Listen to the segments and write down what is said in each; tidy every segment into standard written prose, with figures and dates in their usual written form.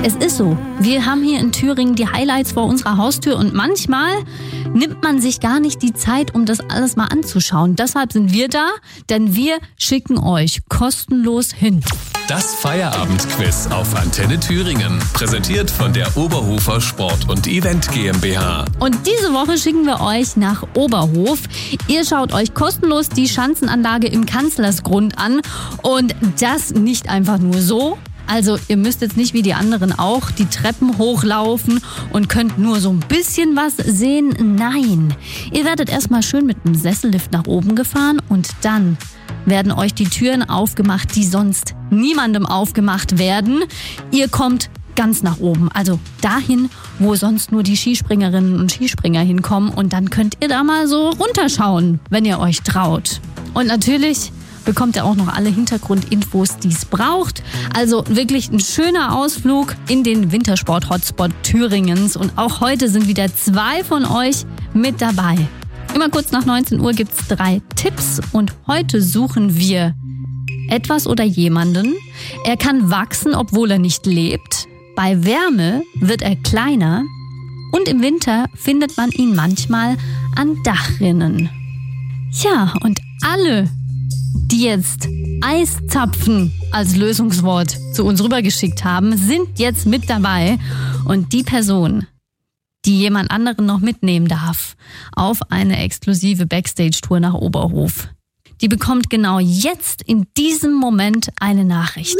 Es ist so, wir haben hier in Thüringen die Highlights vor unserer Haustür und manchmal nimmt man sich gar nicht die Zeit, um das alles mal anzuschauen. Deshalb sind wir da, denn wir schicken euch kostenlos hin. Das Feierabendquiz auf Antenne Thüringen, präsentiert von der Oberhofer Sport und Event GmbH. Und diese Woche schicken wir euch nach Oberhof. Ihr schaut euch kostenlos die Schanzenanlage im Kanzlersgrund an und das nicht einfach nur so. Also ihr müsst jetzt nicht wie die anderen auch die Treppen hochlaufen und könnt nur so ein bisschen was sehen. Nein, ihr werdet erstmal schön mit dem Sessellift nach oben gefahren und dann werden euch die Türen aufgemacht, die sonst niemandem aufgemacht werden. Ihr kommt ganz nach oben, also dahin, wo sonst nur die Skispringerinnen und Skispringer hinkommen. Und dann könnt ihr da mal so runterschauen, wenn ihr euch traut. Und natürlich bekommt ihr auch noch alle Hintergrundinfos, die es braucht. Also wirklich ein schöner Ausflug in den Wintersport-Hotspot Thüringens. Und auch heute sind wieder 2 von euch mit dabei. Immer kurz nach 19 Uhr gibt's 3 Tipps und heute suchen wir etwas oder jemanden. Er kann wachsen, obwohl er nicht lebt. Bei Wärme wird er kleiner und im Winter findet man ihn manchmal an Dachrinnen. Ja, und alle, die jetzt Eiszapfen als Lösungswort zu uns rübergeschickt haben, sind jetzt mit dabei. Und die Person, die jemand anderen noch mitnehmen darf auf eine exklusive Backstage-Tour nach Oberhof, die bekommt genau jetzt in diesem Moment eine Nachricht.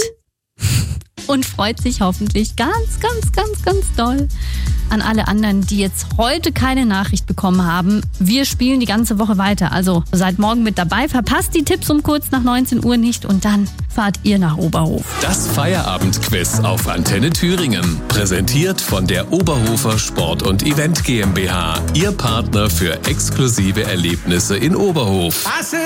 Und freut sich hoffentlich ganz, ganz, ganz, ganz doll. An alle anderen, die jetzt heute keine Nachricht bekommen haben, wir spielen die ganze Woche weiter. Also seid morgen mit dabei, verpasst die Tipps um kurz nach 19 Uhr nicht und dann fahrt ihr nach Oberhof. Das Feierabendquiz auf Antenne Thüringen, präsentiert von der Oberhofer Sport und Event GmbH, Ihr Partner für exklusive Erlebnisse in Oberhof.